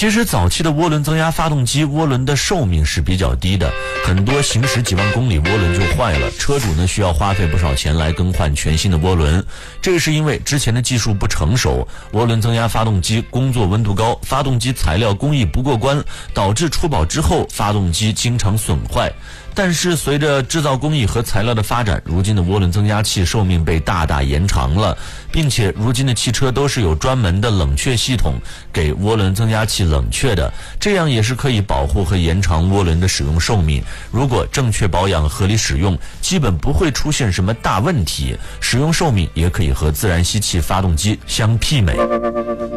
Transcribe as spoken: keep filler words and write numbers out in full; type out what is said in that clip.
其实早期的涡轮增压发动机涡轮的寿命是比较低的，很多行驶几万公里涡轮就坏了，车主呢需要花费不少钱来更换全新的涡轮。这个是因为之前的技术不成熟，涡轮增压发动机工作温度高，发动机材料工艺不过关，导致出保之后发动机经常损坏。但是随着制造工艺和材料的发展，如今的涡轮增压器寿命被大大延长了，并且如今的汽车都是有专门的冷却系统给涡轮增压器冷却的，这样也是可以保护和延长涡轮的使用寿命。如果正确保养、合理使用，基本不会出现什么大问题，使用寿命也可以和自然吸气发动机相媲美。